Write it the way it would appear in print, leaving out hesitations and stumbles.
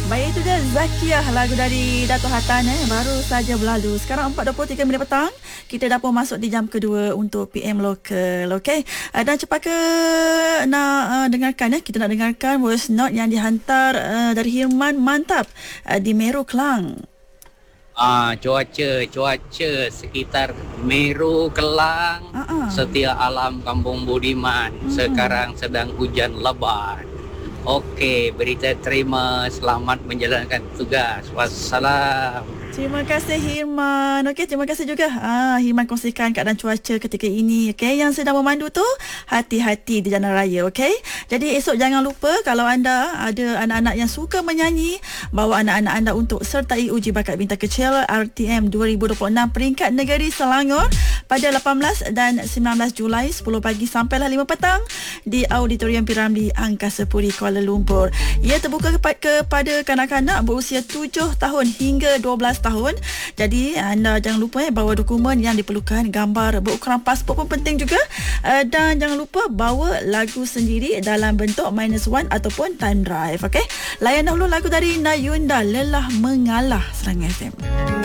Baik, itu dia Zakiah, lagu dari Dato' Hatan baru saja berlalu. Sekarang 4:23 minit petang. Kita dah pun masuk di jam kedua untuk PM Lokal. Okey. Dan cepat ke nak dengarkan kita nak dengarkan voice note yang dihantar dari Hirman Mantap di Meru Kelang. Cuaca sekitar Meru Kelang, Setia Alam Kampung Budiman. Sekarang sedang hujan lebat. Okey, berita terima, selamat menjalankan tugas. Wassalam. Terima kasih Hirman. Okey, terima kasih juga Hirman kongsikan keadaan cuaca ketika ini. Okey, yang sedang memandu tu hati-hati di jalan raya, okey? Jadi esok jangan lupa kalau anda ada anak-anak yang suka menyanyi, bawa anak-anak anda untuk sertai uji bakat bintang kecil RTM 2026 peringkat negeri Selangor pada 18 dan 19 Julai 10 pagi sampailah 5 petang di Auditorium Piramli Angkasa Puri Kuala Lumpur. Ia terbuka kepada kanak-kanak berusia 7 tahun hingga 12 tahun. Jadi anda jangan lupa bawa dokumen yang diperlukan, gambar berukuran pasport pun penting juga, dan jangan lupa bawa lagu sendiri dalam bentuk -1 ataupun time drive. Okey, layan dahulu lagu dari Nayunda, Lelah Mengalah, Serang FM.